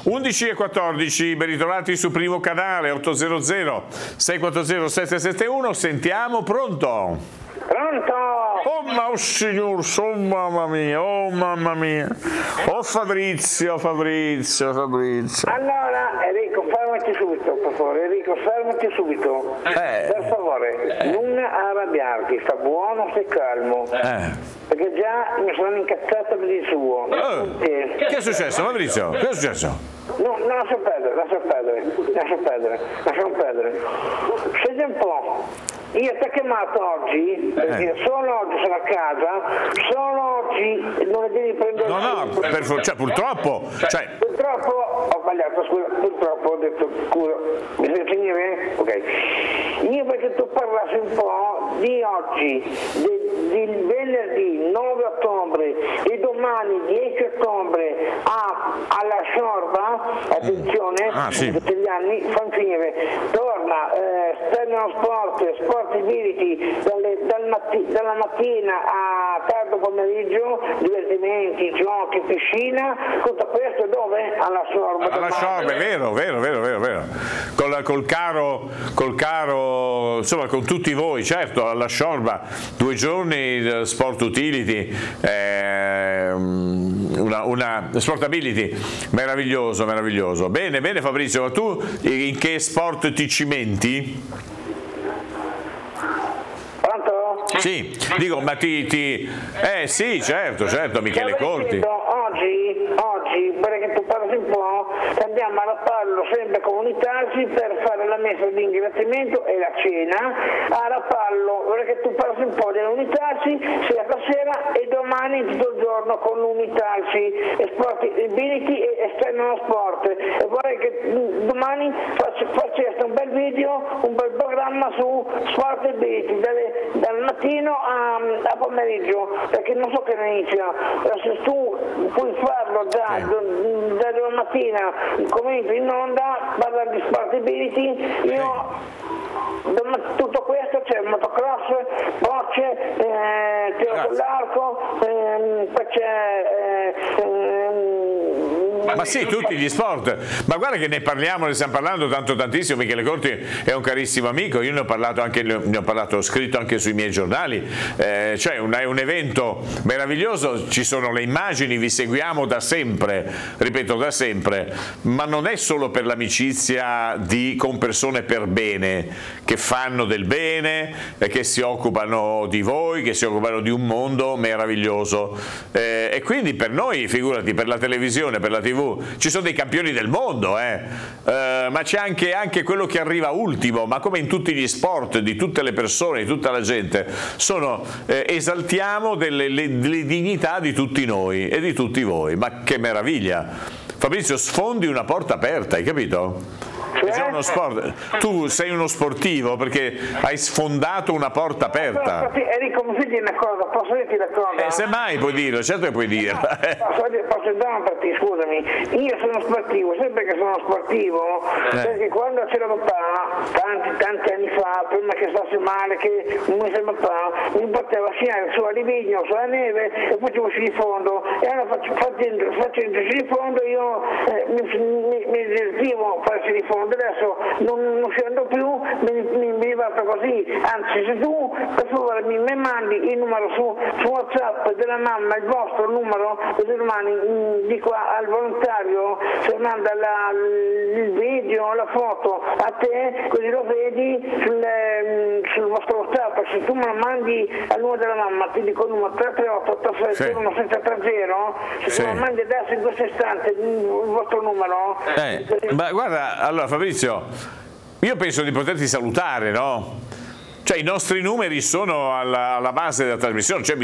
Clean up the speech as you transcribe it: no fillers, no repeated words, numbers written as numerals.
11:14, ben ritrovati su Primo Canale, 800 640 771. Sentiamo, pronto? Pronto? Oh signor, oh mamma mia, oh mamma mia. Oh Fabrizio. Allora, Enrico, fermati subito, per favore. Enrico, fermati subito. Per favore, non arrabbiarti, sta buono, stai calmo. Perché già mi sono incazzato per il suo. Che è successo, Fabrizio? Che è successo? No, lascia perdere. Senti un po'. Io ti ho chiamato oggi, perché solo oggi sono a casa, solo oggi non mi devi prendere... No, purtroppo... Purtroppo ho sbagliato, scusa, purtroppo ho detto, scusa, mi stai finire? Ok. Io perché tu parlassi un po' di oggi, del venerdì 9 ottobre e domani 10 ottobre alla Sciorba, attenzione, tutti gli anni, fammi finire, torna Sternino Sportability dalla mattina a tardo pomeriggio, divertimenti, giochi, piscina, tutto questo dove? Alla Sciorba. Alla Sciorba, è vero. Col caro, insomma, con tutti voi, certo, alla Sciorba, 2 giorni, Sport Utility, una Sportability, meraviglioso. Bene Fabrizio, ma tu in che sport ti cimenti? Pronto? Sì, dico, ma sì, certo, Michele Corti. Oggi, perché tu parli un po', andiamo alla Rapallo sempre comunitarsi per fare la messa di ringraziamento e la cena. A Rapallo, perché tu parli un po' dell'unitarsi, sia stasera e domani tutto il giorno con l'unitarsi, Sportability e Sternino Sport. E vorrei che domani faceste un bel video, un bel programma su Sportability, dal mattino a pomeriggio, perché non so che ne inizia. Se tu puoi farlo da mattina, comincio in onda, vado di Sportability, tutto questo c'è motocross, bocce, tiro con l'arco, poi c'è ma sì, tutti gli sport, ma guarda che ne stiamo parlando tantissimo. Michele Corti è un carissimo amico, io ne ho parlato, ho scritto anche sui miei giornali, cioè è un evento meraviglioso, ci sono le immagini, vi seguiamo da sempre, ma non è solo per l'amicizia con persone per bene, che fanno del bene, che si occupano di voi, che si occupano di un mondo meraviglioso, e quindi per noi, figurati, per la televisione, per la TV, ci sono dei campioni del mondo, ma c'è anche quello che arriva ultimo, ma come in tutti gli sport, di tutte le persone, di tutta la gente, esaltiamo le dignità di tutti noi e di tutti voi. Ma che meraviglia! Fabrizio, sfondi una porta aperta, hai capito? C'è uno sport. Tu sei uno sportivo perché hai sfondato una porta aperta. Enrico, mi fidi una cosa, posso dirti una cosa? Semmai puoi dirlo, certo che puoi dirlo. Posso interromperti, scusami. Io sono sportivo, sempre che sono sportivo, perché quando c'era papà, tanti anni fa, prima che stasse male, che un mese papà, mi portava a sciare su a Livigno, sulla neve, e facevo sci di fondo. E allora facendo sci di fondo io mi divertivo a fare sci di fondo. Adesso non scendo più, mi diverto così, anzi se tu per favore mi mandi il numero su WhatsApp della mamma, il vostro numero, così domani dico al volontario se manda il video, la foto a te, così lo vedi sul vostro WhatsApp. Se tu me lo mandi al numero della mamma, ti dico il numero 338 86 1730, se tu me lo mandi adesso in questo istante il vostro numero. Ma guarda, allora Fabrizio, io penso di poterti salutare, no? Cioè i nostri numeri sono alla base della trasmissione, cioè